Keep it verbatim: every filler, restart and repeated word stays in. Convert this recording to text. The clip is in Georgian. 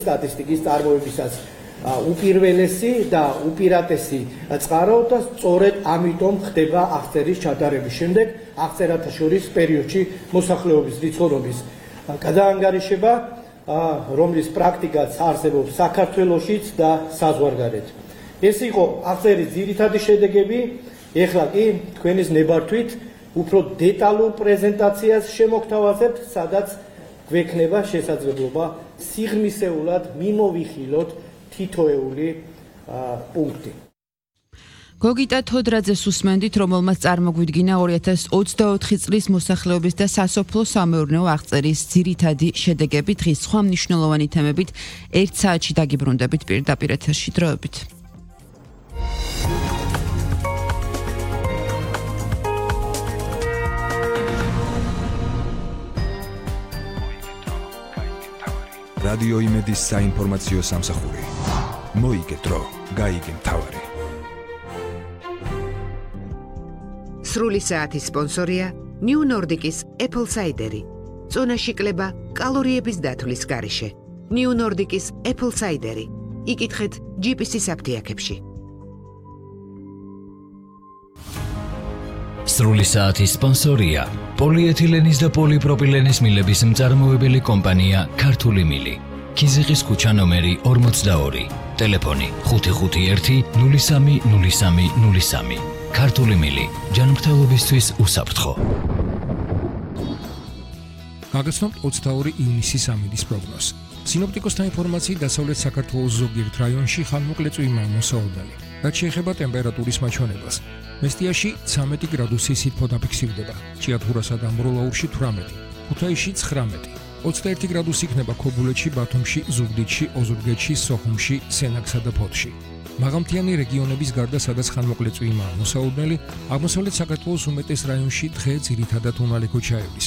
სტატისტიკის წარმოებისას უპირველესი და უპირატესი წყარო და სწორედ ამიტომ ხდება აღწერის ჩატარების შემდეგ აღწერათა შორის პერიოდში მოსახლეობის რიცხოვნობის გადაანგარიშება, რომლის პრაქტიკაც არსებობს საქართველოშიც და საზღვარგარეთ. ეს იყო აღწერის ძირითადი შედეგები. ეხლა კი თქვენის ნებართვით უფრო დეტალურ პრეზენტაციას შემოგთავაზებთ, სადაც გვექნება შესაძლებლობა სიღრმისეულად მიმოვიხილოთ თითოეული პუნქტი. გოგიტა თოდრაძეს უსმენდით, რომელმაც წარმოგვიდგინა ორი ათას ოცდაოთხი წლის მოსახლეობის და სასოფლო სამეურნეო აღწერის ძირითადი შედეგები. დღის სხვა მნიშვნელოვანი თემებით ერთ საათში დაგიბრუნდებით პირდაპირ ეთერში. დროებით. რადიო იმედის საინფორმაციო სამსახური. მოიგე დრო, გაიგე მთავარი. სრული საათის სპონსორია New Nordic-ის Apple Cider-ი. წონაში კლება კალორიების დათვლის გარეშე. New Nordic-ის Apple Cider-ი. იკითხეთ ჯი პი სი-ის აფთიაქებში. სრული საათის სპონსორია პოლიეთილენის და პოლიპროპილენის მილების მწარმოებელი კომპანია ქართული მილი. ქიზიყის ქუჩა ნომერი ორმოცდაორი. ტელეფონი ხუთი ხუთი ერთი ნული სამი ნული სამი ნული სამი. ქართული მილი ჯანმრთელობისთვის უსაფრთხო. გაგაცნობთ ოცდაორი ივნისის ამინდის პროგნოზს. სინოპტიკოსთა ინფორმაციით დასავლეთ საქართველოს ზოგიერთ რაიონში ხანმოკლე წვიმაა მოსაოდნელი. რაც შეეხება ტემპერატურის მაჩვენებას. მესტიაში ცამეტი გრადუსი სითბო დაფიქსირდება, ჭიათურასა და ამბროლაურში თვრამეტი, ქუთაისში ცხრამეტი, ოცდაერთი გრადუსი იქნება ქობულეთში, ბათუმში, ზუგდიდში, ოზურგეთში, სოხუმში, სენაკსა და ფოთში. მაღალმთიანი რეგიონების გარდა, სადაც ხანმოკლე წვიმაა მოსაოდნელი, აღმოსავლეთ საქართველოს უმეტეს რაიონში დღე ძირითადად უმალე ქოჩაევლის.